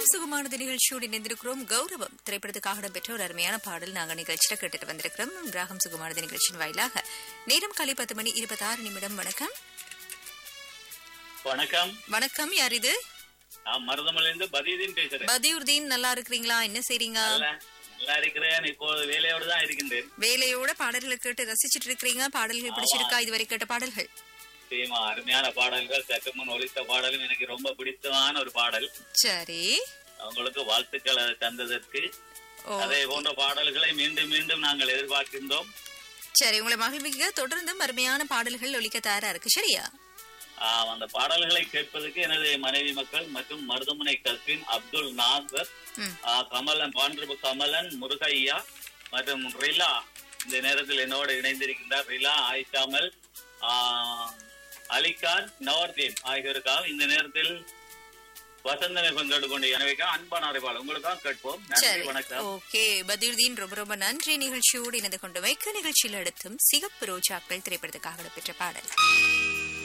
ராகம் சுகமானது நிகழ்ச்சியோடு இணைந்திருக்கிறோம். கௌரவம் திரைப்படத்துக்காக இடம்பெற்ற ஒரு அருமையான பாடல் நாங்கள் நிகழ்ச்சியில கேட்டுட்டு வந்திருக்கிறோம். ராகம் சுகமானது நிகழ்ச்சியின் வாயிலாக நேரம் காலை 10:26. வணக்கம். வணக்கம். வணக்கம். யார் இது? நான் மருதமலையிலிருந்து பதியுதீன் பேசுறேன். பதியுதீன், நல்லா இருக்கிறீங்களா? என்ன செய்றீங்க? நல்லா இருக்கிறேன். இப்போ வேலையோடு தான் இருக்கின்றேன். வேலையோட பாடல்களை கேட்டு ரசிச்சிட்டு இருக்கிறீங்க. பாடல்கள் பிடிச்சிருக்கா? இதுவரை கேட்ட பாடல்கள் அருமையான பாடல்கள். சற்று முன் ஒலித்த பாடலும் எனக்கு ரொம்ப பிடித்தமான ஒரு பாடல். சரி, உங்களுக்கு வாழ்த்துக்களை தந்ததற்கு. அதே போன்ற பாடல்களை மீண்டும் மீண்டும் நாங்கள் எதிர்பார்க்கின்றோம். சரி, உங்களை மகிழ்விக்க தொடர்ந்து அருமையான பாடல்கள் ஒலிக்க தயாரா இருக்கு. சரியா? அந்த பாடல்களை கேட்பதற்கு எனது மனைவி மக்கள் மற்றும் மருதமுனை கல்பின் அப்துல் நாசர், கமலன், பாண்டிருப்பு கமலன், முருகையா மற்றும் ரிலா இந்த நேரத்தில் என்னோடு இணைந்திருக்கின்றார். ரிலா, ஆயிஷாமல், அலிகான், நவர்தீன் ஆகியோருக்காக இந்த நேரத்தில் வசந்தனை பங்கெடு கொண்டு எனவேக்கா அன்பான அறிவாள் உங்களுக்காக கேட்போம். நன்றி, வணக்கம். ஓகே பதியுதீன், ரொம்ப ரொம்ப நன்றி. நிகழ்ச்சியோடு இணைந்து கொண்டு வைக்க நிகழ்ச்சியில் அடுத்தும் சிகப்பு ரோஜாக்கள் திரைப்படத்துக்காக இடம்பெற்ற பாடல்.